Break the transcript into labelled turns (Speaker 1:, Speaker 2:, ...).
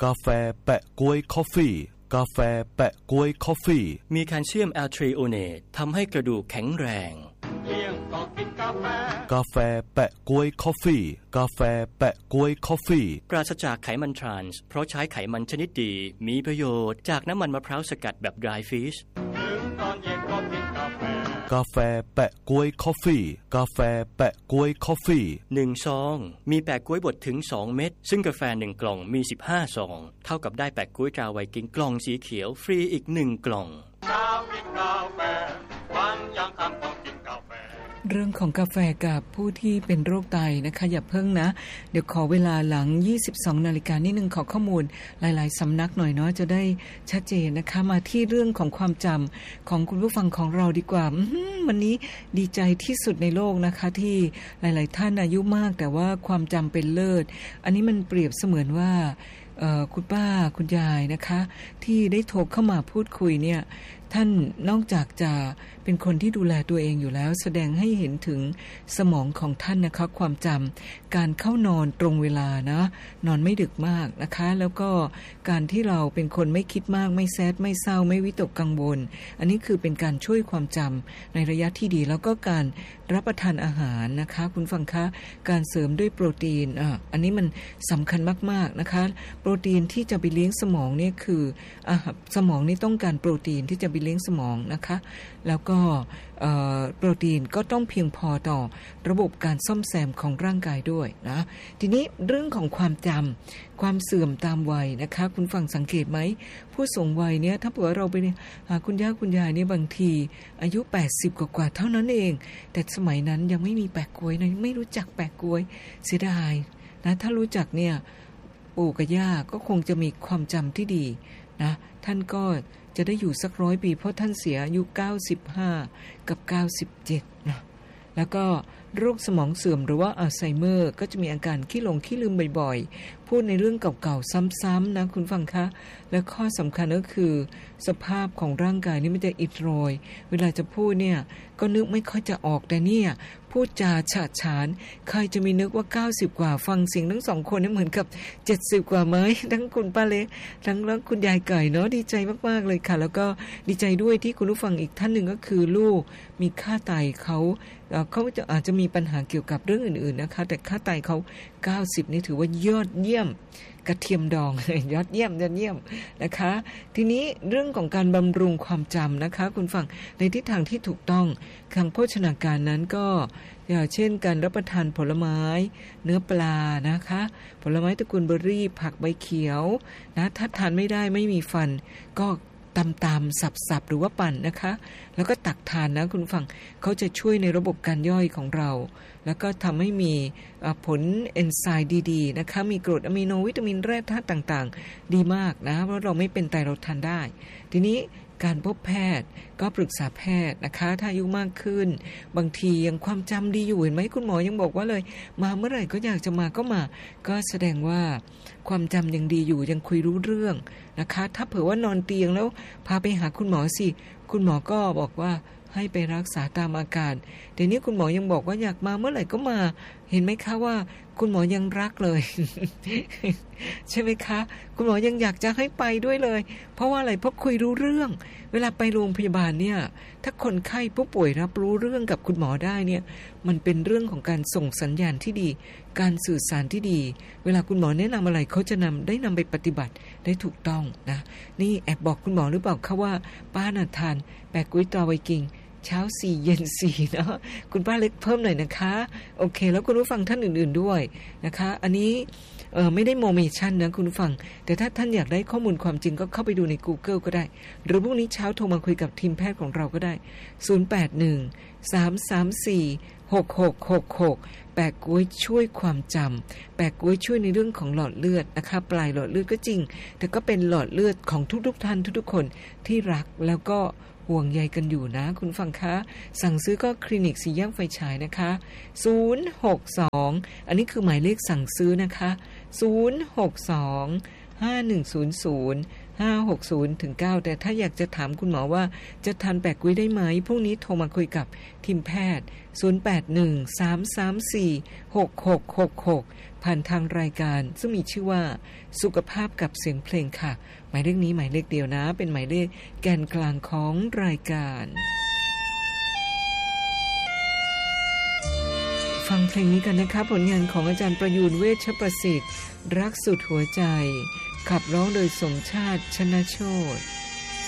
Speaker 1: กาแฟแปะก๊วยคอฟฟี่กาแฟแปะก๊วยคอฟฟี่
Speaker 2: มีแคลเซียมแอลทรีโอเนตทำให้กระดูกแข็งแรง
Speaker 1: กาแฟแปะก๊วยคอฟฟี่กาแฟแปะก๊วยคอฟฟี่
Speaker 2: ปราศจากไขมันทรานส์เพราะใช้ไขมันชนิดดีมีประโยชน์จากน้ำมันมะพร้าวสกัดแบบ dry fish
Speaker 1: กาแฟแปะก๊วยคอฟฟี่กาแฟแปะก๊วยคอฟฟี่
Speaker 2: 1ซองมีแปะก๊วยบดถึง2เม็ดซึ่งกาแฟ1กล่องมี15ซองเท่ากับได้แปะก๊วยตราไวกิ้งกล่องสีเขียวฟรีอีก1กล่อง
Speaker 3: เรื่องของกาแฟกับผู้ที่เป็นโรคไตนะคะอย่าเพิ่งนะเดี๋ยวขอเวลาหลัง 22 นาฬิกานิดนึงขอข้อมูลหลายๆสำนักหน่อยเนาะจะได้ชัดเจนนะคะมาที่เรื่องของความจำของคุณผู้ฟังของเราดีกว่าวันนี้ดีใจที่สุดในโลกนะคะที่หลายๆท่านอายุมากแต่ว่าความจำเป็นเลิศอันนี้มันเปรียบเสมือนว่าคุณป้าคุณยายนะคะที่ได้โทรเข้ามาพูดคุยเนี่ยท่านนอกจากจะเป็นคนที่ดูแลตัวเองอยู่แล้วแสดงให้เห็นถึงสมองของท่านนะคะความจำการเข้านอนตรงเวลานะนอนไม่ดึกมากนะคะแล้วก็การที่เราเป็นคนไม่คิดมากไม่แซดไม่เศร้าไม่วิตกกังวลอันนี้คือเป็นการช่วยความจำในระยะที่ดีแล้วก็การรับประทานอาหารนะคะคุณฟังคะการเสริมด้วยโปรตีนอันนี้มันสำคัญมากๆนะคะโปรตีนที่จะไปเลี้ยงสมองเนี่ยคือสมองนี่ต้องการโปรตีนที่จะไปเลี้ยงสมองนะคะแล้วก็โปรตีนก็ต้องเพียงพอต่อระบบการซ่อมแซมของร่างกายด้วยนะทีนี้เรื่องของความจำความเสื่อมตามวัยนะคะคุณฟังสังเกตไหมผู้สูงวัยเนี่ยถ้าเผื่อเราไปหาคุณย่าคุณยายเนี่ยบางทีอายุ80กว่าเท่านั้นเองแต่สมัยนั้นยังไม่มีแปะก๊วยนะไม่รู้จักแปะก๊วยเสียดายนะถ้ารู้จักเนี่ยปู่กับย่าก็คงจะมีความจำที่ดีนะท่านก็จะได้อยู่สัก100 ปีเพราะท่านเสียอายุ95กับ97นะแล้วก็โรคสมองเสื่อมหรือว่าอัลไซเมอร์ก็จะมีอาการขี้หลงขี้ลืมบ่อยๆพูดในเรื่องเก่าๆซ้ำๆนะคุณฟังคะและข้อสำคัญก็คือสภาพของร่างกายนี่มันจะอิดโรยเวลาจะพูดเนี่ยก็นึกไม่ค่อยจะออกแต่เนี่ยพูดจาฉะฉานใครจะมีนึกว่า90กว่าฟังเสียงทั้งสองคนนี่เหมือนกับ70กว่าไหมทั้งคุณป้าเล็กทั้งแล้วคุณยายไก่เนาะดีใจมากๆเลยค่ะแล้วก็ดีใจด้วยที่คุณผู้ฟังอีกท่านหนึ่งก็คือลูกมีค่าไตเขาจะอาจจะมีปัญหาเกี่ยวกับเรื่องอื่นๆนะคะแต่ค่าไตเขา90นี่ถือว่ายอดเยี่ยมกระเทียมดองยอดเยี่ยมนะคะทีนี้เรื่องของการบำรุงความจำนะคะคุณฟังในทิศทางที่ถูกต้องทางโภชนาการนั้นก็อย่างเช่นการรับประทานผลไม้เนื้อปลานะคะผลไม้ตระกูลเบอร์รี่ผักใบเขียวนะถ้าทานไม่ได้ไม่มีฟันก็ตำสับหรือว่าปั่นนะคะแล้วก็ตักทานนะคุณฟังเขาจะช่วยในระบบการย่อยของเราแล้วก็ทำให้มีผลเอนไซม์ดีๆนะคะมีกรดอะมิโนวิตามินแร่ธาตุต่างๆดีมากนะเพราะเราไม่เป็นไตเราทานได้ทีนี้การพบแพทย์ก็ปรึกษาแพทย์นะคะถ้าอายุมากขึ้นบางทียังความจำดีอยู่เห็นไหมคุณหมอยังบอกว่าเลยมาเมื่อไหร่ก็อยากจะมาก็มาก็แสดงว่าความจำยังดีอยู่ยังคุยรู้เรื่องนะคะถ้าเผื่อว่านอนเตียงแล้วพาไปหาคุณหมอสิคุณหมอก็บอกว่าให้ไปรักษาตามอาการเดี๋ยวนี้คุณหมอยังบอกว่าอยากมาเมื่อไหร่ก็มาเห็นไหมคะว่าคุณหมอยังรักเลย ใช่ไหมคะคุณหมอยังอยากจะให้ไปด้วยเลยเพราะว่าอะไรเพราะคุยรู้เรื่องเวลาไปโรงพยาบาลเนี่ยถ้าคนไข้ผู้ป่วยรับรู้เรื่องกับคุณหมอได้เนี่ยมันเป็นเรื่องของการส่งสัญญาณที่ดีการสื่อสารที่ดีเวลาคุณหมอแนะนำอะไรเขาจะนำไปปฏิบัติได้ถูกต้องนะนี่แอบบอกคุณหมอหรือเปล่าคะว่าป้าน่ะทานแปะก๊วยตราไวกิ้งเช้า4เย็น4เนาะคุณป้าเล็กเพิ่มหน่อยนะคะโอเคแล้วคุณผู้ฟังท่านอื่นๆด้วยนะคะอันนี้ไม่ได้โมเมชั่นนะคุณผู้ฟังแต่ถ้าท่านอยากได้ข้อมูลความจริงก็เข้าไปดูใน Google ก็ได้หรือพรุ่งนี้เช้าโทรมาคุยกับทีมแพทย์ของเราก็ได้081-334-6666แปะก๊วยช่วยความจำแปะก๊วยช่วยในเรื่องของหลอดเลือดนะคะปลายหลอดเลือดก็จริงแต่ก็เป็นหลอดเลือดของทุกๆท่านทุกๆคนที่รักแล้วก็ห่วงใยกันอยู่นะคุณฟังคะสั่งซื้อก็คลินิกสีแยกไฟฉายนะคะ062อันนี้คือหมายเลขสั่งซื้อนะคะ062 5100 560-9แต่ถ้าอยากจะถามคุณหมอว่าจะทานแปะก๊วยได้ไหมพรุ่งนี้โทรมาคุยกับทีมแพทย์0813346666ผ่านทางรายการซึ่งมีชื่อว่าสุขภาพกับเสียงเพลงค่ะหมายเลขนี้หมายเลขเดียวนะเป็นหมายเลขแกนกลางของรายการฟังเพลงนี้กันนะคะผลงานของอาจารย์ประยูรเวชประสิทธิ์รักสุดหัวใจขับร้องโดยสมชาติชนะโชติ